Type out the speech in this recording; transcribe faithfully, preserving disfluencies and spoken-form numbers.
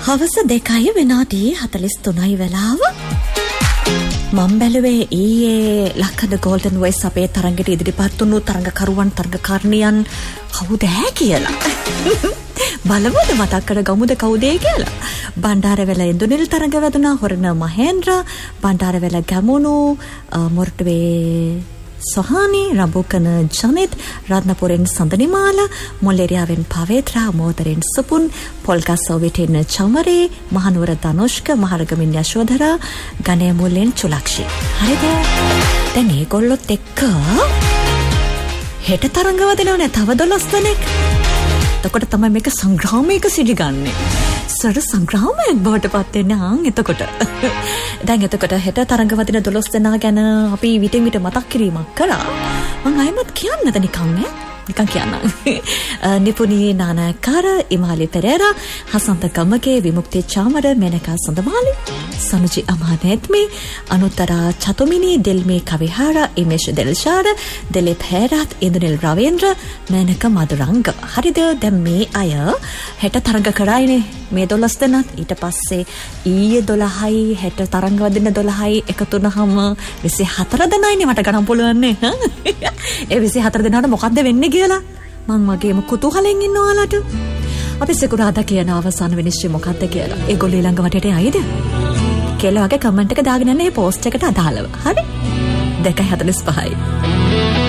හවස දෙකයි විනාඩි හතළිස් තුනයි වෙලාව. මම බැලුවේ ඊයේ ලක්කඩ ගෝල්ඩන් වොයිස් අපේ තරඟට ඉදිරිපත් වුණු තරඟකරුවන් තරඟකාරණියන් කවුද කියලා. බලමුද මතක් කර ගමුද කවුද කියලා. බණ්ඩාරවැල ඉන්දුනිල් තරඟ වැදුනා හොරණ මහේන්ද්‍ර, බණ්ඩාරවැල ගැමුණු මොරටුවේ සොහානි, රඹුකන ජනිත්, රත්නපුරෙන් සඳනිමාල, මොල්ලෙරියාවෙන් පවේත්‍රා, මෝදරෙන් සුපුන්, පොල්ගස්සෝවිටෙන් චමරේ, මහනුවර ධනුෂ්ක, මහරගමින් යශෝධරා, ගණේමුල්ලෙන් චුලක්ෂි. හරිද? දැන් ඒගොල්ලොත් එක්ක හෙට තරඟවදිනවනේ තව දොළොස් දෙනෙක්. එතකොට තමයි මේක සංග්‍රාමයක සිටිගන්නේ. සර සංග්‍රාමයක් බවට පත් වෙන්නේ ආන් එතකොට. දැන් එතකොට හෙට තරඟවදින දොළොස් දෙනා ගැන අපි විටින් විට මතක් කිරීමක් කළා. මම අයමත් කියන්නද නිකන් නේ? නිකන් කියන්න. නිපුණී නානාකාර, ඉමාලි පෙරේරා, හසන්ත ගමගේ, විමුක්ති චාමර, මෙනකා සඳමාලි, සනුජි අමානේත්මි, අනුතරා චතුමිනි, දෙල්මේ කවිහාරා, ඉමේෂ් දෙල්ෂාර, දෙලිප් හේරාත්, ඉන්දුනිල් රවීන්ද්‍ර, මෙනක මදුරංග. හරිද? දැන් මේ අය හෙට තරඟ කරයිනේ මේ දොළොස් දෙනාත්. ඊට පස්සේ ඊයේ දොළහයි හෙට තරඟ වදින දොළහයි එකතු වුණාම විසිහතර දෙනායිනේ මට ගණන් පුළුවන් නේ. ඒ විසිහතර දෙනාට මොකද්ද වෙන්නේ කියලා මං වගේම කුතුහලෙන් ඉන්න ඔයාලට. අපි සිකුරාදා කියන අවසාන විනිශ්චය මොකක්ද කියලා ඒගොල්ලෝ ඊළඟ වටේට ආයිද කියලා වගේ කමෙන්ට් එක දාගෙන යන්න මේ පෝස්ට් එකට අදාළව. හරි? දෙකයි හතළිස් පහයි.